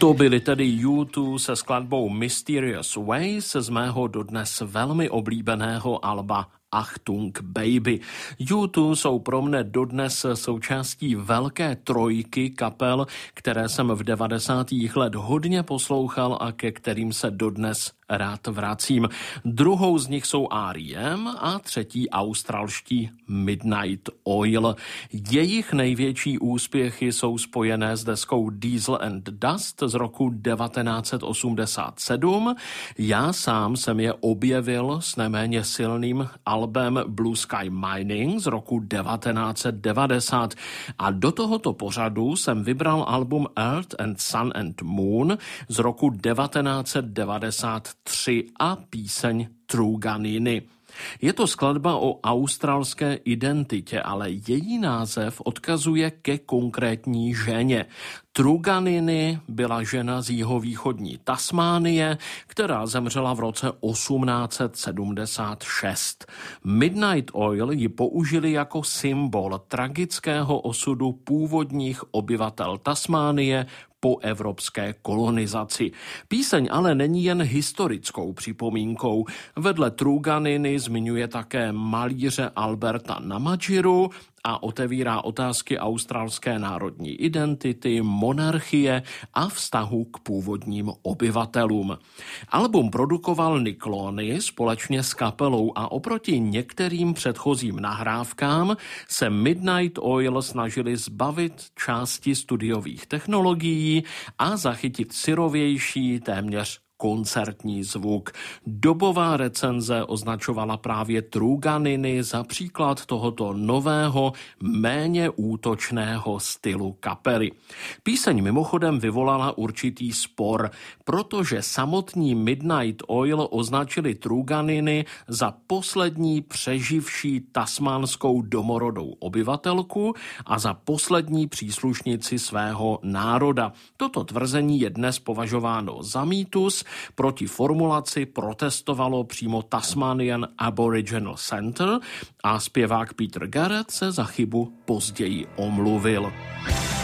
To byly tedy U2 se skladbou Mysterious Ways z mého dodnes velmi oblíbeného alba Achtung Baby. U2 jsou pro mne dodnes součástí velké trojky kapel, které jsem v 90. let hodně poslouchal a ke kterým se dodnes rád vracím. Druhou z nich jsou R.E.M. a třetí australští Midnight Oil. Jejich největší úspěchy jsou spojené s deskou Diesel and Dust z roku 1987. Já sám jsem je objevil s neméně silným albem Blue Sky Mining z roku 1990 a do tohoto pořadu jsem vybral album Earth and Sun and Moon z roku 1993 a píseň Truganiny. Je to skladba o australské identitě, ale její název odkazuje ke konkrétní ženě. Truganiny byla žena z jihovýchodní Tasmánie, která zemřela v roce 1876. Midnight Oil ji použili jako symbol tragického osudu původních obyvatel Tasmánie po evropské kolonizaci. Píseň ale není jen historickou připomínkou. Vedle Truganiny zmiňuje také malíře Alberta Namatjiru a otevírá otázky australské národní identity, monarchie a vztahu k původním obyvatelům. Album produkoval Nick Launay společně s kapelou a oproti některým předchozím nahrávkám se Midnight Oil snažili zbavit části studiových technologií a zachytit syrovější, téměř koncertní zvuk. Dobová recenze označovala právě Truganiny za příklad tohoto nového, méně útočného stylu kapely. Píseň mimochodem vyvolala určitý spor, protože samotní Midnight Oil označili Truganiny za poslední přeživší tasmánskou domorodou obyvatelku a za poslední příslušnici svého národa. Toto tvrzení je dnes považováno za mýtus. Proti formulaci protestovalo přímo Tasmanian Aboriginal Centre a zpěvák Peter Garrett se za chybu později omluvil.